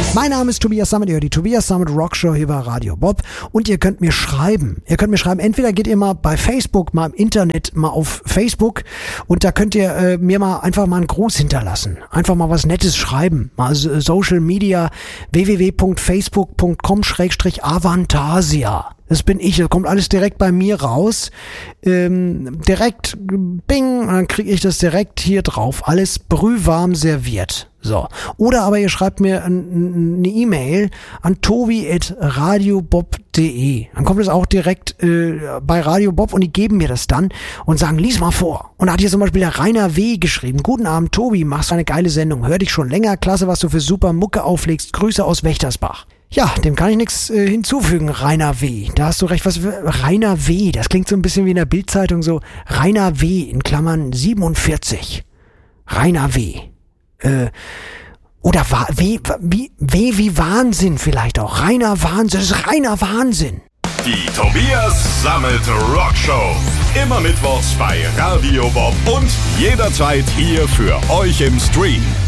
Mein Name ist Tobias Sammet, ihr hört die Tobias Sammet Rockshow hier bei Radio Bob und ihr könnt mir schreiben. Entweder geht ihr mal bei Facebook, mal im Internet, mal auf Facebook und da könnt ihr mir mal einfach mal einen Gruß hinterlassen. Einfach mal was Nettes schreiben. Mal Social Media www.facebook.com/avantasia. Das bin ich, das kommt alles direkt bei mir raus. Direkt, bing, und dann kriege ich das direkt hier drauf. Alles brühwarm serviert. So. Oder aber ihr schreibt mir eine E-Mail an tobi@radiobob.de. Dann kommt es auch direkt bei Radio Bob und die geben mir das dann und sagen, lies mal vor. Und da hat hier zum Beispiel der Rainer W. geschrieben. Guten Abend, Tobi, machst eine geile Sendung. Hör dich schon länger. Klasse, was du für super Mucke auflegst. Grüße aus Wächtersbach. Ja, dem kann ich nichts hinzufügen, Rainer W. Da hast du recht, Rainer W. Das klingt so ein bisschen wie in der Bildzeitung so, Rainer W. in Klammern 47. Rainer W. Oder W wie Wahnsinn vielleicht auch. Rainer Wahnsinn, das ist reiner Wahnsinn. Die Tobias Sammet Rockshow. Immer mittwochs bei Radio Bob und jederzeit hier für euch im Stream.